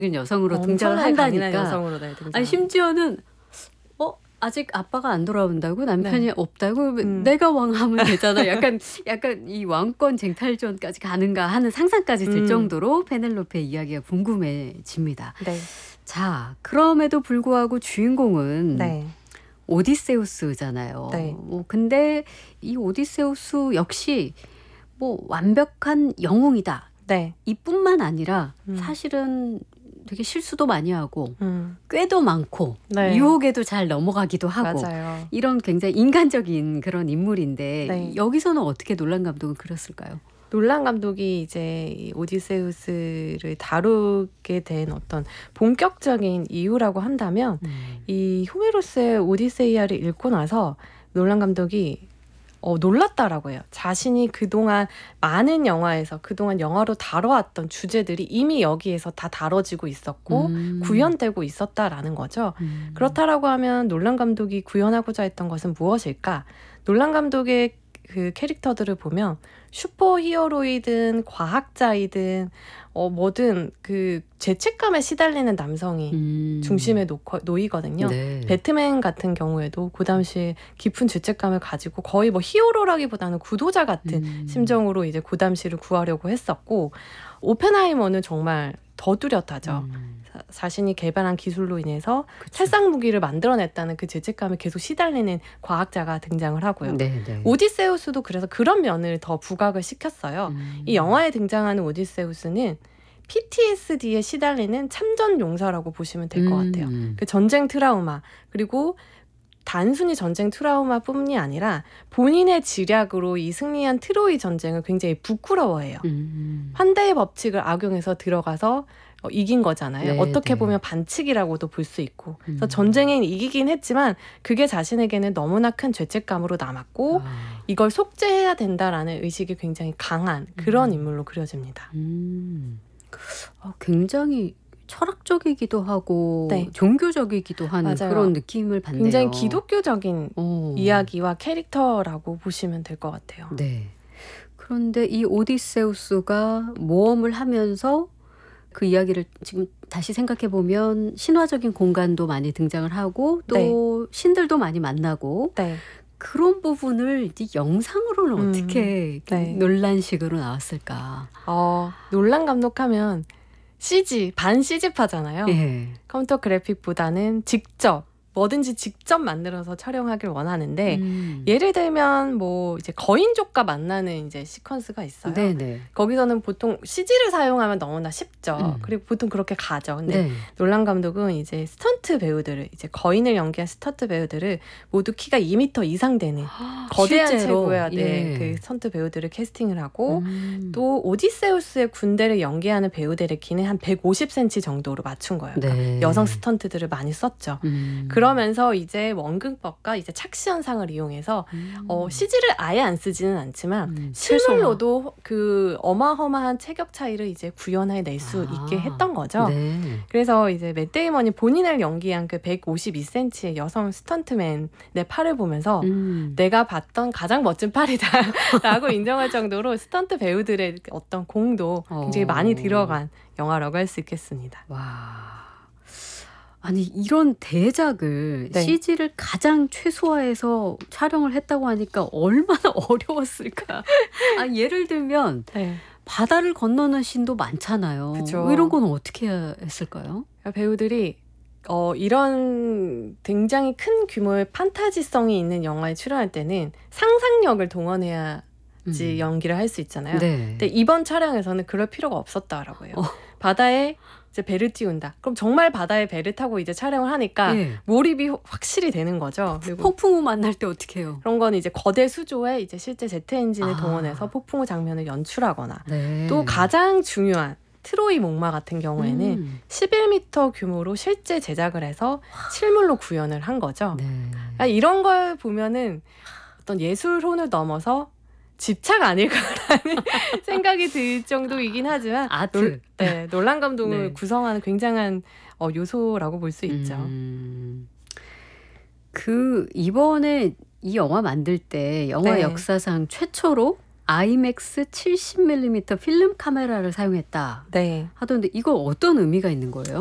여성으로 등장을 엄청나게 강인한 한다니까. 여성으로 네, 아니 등장. 심지어는 아직 아빠가 안 돌아온다고 남편이 네. 없다고 내가 왕하면 되잖아. 약간 이 왕권 쟁탈전까지 가는가 하는 상상까지 들 정도로 페넬로페 이야기가 궁금해집니다. 네. 자, 그럼에도 불구하고 주인공은 네. 오디세우스잖아요. 네. 근데 이 오디세우스 역시 완벽한 영웅이다. 네. 이뿐만 아니라 사실은 되게 실수도 많이 하고 꾀도 많고 네. 유혹에도 잘 넘어가기도 하고 맞아요. 이런 굉장히 인간적인 그런 인물인데 네. 여기서는 어떻게 놀란 감독은 그렸을까요? 놀란 감독이 이제 이 오디세우스를 다루게 된 어떤 본격적인 이유라고 한다면 이 호메로스의 오디세이아를 읽고 나서 놀란 감독이 놀랐다라고 해요. 자신이 그동안 많은 영화에서 그동안 영화로 다뤄왔던 주제들이 이미 여기에서 다 다뤄지고 있었고 구현되고 있었다라는 거죠. 그렇다라고 하면 놀란 감독이 구현하고자 했던 것은 무엇일까? 놀란 감독의 그 캐릭터들을 보면 슈퍼히어로이든 과학자이든 뭐든 그 죄책감에 시달리는 남성이 중심에 놓이거든요. 네. 배트맨 같은 경우에도 그 당시에 깊은 죄책감을 가지고 거의 히어로라기보다는 구도자 같은 심정으로 이제 그 당시를 구하려고 했었고, 오펜하이머는 정말 더 뚜렷하죠. 자신이 개발한 기술로 인해서 살상 무기를 만들어냈다는 그 죄책감에 계속 시달리는 과학자가 등장을 하고요. 네. 오디세우스도 그래서 그런 면을 더 부각을 시켰어요. 이 영화에 등장하는 오디세우스는 PTSD에 시달리는 참전 용사라고 보시면 될 것 같아요. 그 전쟁 트라우마, 그리고 단순히 전쟁 트라우마뿐이 아니라 본인의 지략으로 이 승리한 트로이 전쟁을 굉장히 부끄러워해요. 환대의 법칙을 악용해서 들어가서 이긴 거잖아요. 네, 어떻게 네. 보면 반칙이라고도 볼 수 있고. 그래서 전쟁에 이기긴 했지만 그게 자신에게는 너무나 큰 죄책감으로 남았고 이걸 속죄해야 된다라는 의식이 굉장히 강한 그런 인물로 그려집니다. 굉장히 철학적이기도 하고 네. 종교적이기도 하는 맞아요. 그런 느낌을 받네요. 굉장히 기독교적인 이야기와 캐릭터라고 보시면 될 것 같아요. 네. 그런데 이 오디세우스가 모험을 하면서 그 이야기를 지금 다시 생각해 보면 신화적인 공간도 많이 등장을 하고 또 네. 신들도 많이 만나고 네. 그런 부분을 이제 영상으로는 어떻게 네. 논란식으로 나왔을까? 놀란 감독하면 CG, 반 CG파잖아요. 예. 컴퓨터 그래픽보다는 뭐든지 직접 만들어서 촬영하길 원하는데 예를 들면 이제 거인족과 만나는 이제 시퀀스가 있어요. 네네. 거기서는 보통 CG를 사용하면 너무나 쉽죠. 그리고 보통 그렇게 가죠. 근데 네. 놀란 감독은 이제 스턴트 배우들을, 이제 거인을 연기한 스턴트 배우들을 모두 키가 2m 이상 되는 거대한 실제로? 체구의 예. 그 스턴트 배우들을 캐스팅을 하고 또 오디세우스의 군대를 연기하는 배우들의 키는 한 150cm 정도로 맞춘 거예요. 네. 그러니까 여성 스턴트들을 많이 썼죠. 그러면서 이제 원근법과 이제 착시 현상을 이용해서 CG를 아예 안 쓰지는 않지만 실물로도 그 어마어마한 체격 차이를 이제 구현해낼 수 있게 했던 거죠. 네. 그래서 이제 맷 데이먼이 본인을 연기한 그 152cm의 여성 스턴트맨의 팔을 보면서 내가 봤던 가장 멋진 팔이다라고 인정할 정도로 스턴트 배우들의 어떤 공도 굉장히 많이 들어간 영화라고 할 수 있겠습니다. 와. 아니 이런 대작을 네. CG를 가장 최소화해서 촬영을 했다고 하니까 얼마나 어려웠을까. 예를 들면 네. 바다를 건너는 씬도 많잖아요. 그쵸. 이런 건 어떻게 했을까요? 배우들이 이런 굉장히 큰 규모의 판타지성이 있는 영화에 출연할 때는 상상력을 동원해야지 연기를 할 수 있잖아요. 네. 근데 이번 촬영에서는 그럴 필요가 없었다라고 해요. 바다에 이제 배를 띄운다. 그럼 정말 바다에 배를 타고 이제 촬영을 하니까 예. 몰입이 확실히 되는 거죠. 그리고 폭풍우 만날 때 어떻게 해요? 그런 건 이제 거대 수조에 이제 실제 제트 엔진을 동원해서 폭풍우 장면을 연출하거나 네. 또 가장 중요한 트로이 목마 같은 경우에는 11m 규모로 실제 제작을 해서 실물로 구현을 한 거죠. 네. 이런 걸 보면은 어떤 예술혼을 넘어서 집착 아닐까라는 생각이 들 정도이긴 하지만 아트. 놀란 감동을 네. 구성하는 굉장한 요소라고 볼 수 있죠. 이번에 이 영화 만들 때 영화 네. 역사상 최초로 아이맥스 70mm 필름 카메라를 사용했다 네. 하던데 이거 어떤 의미가 있는 거예요?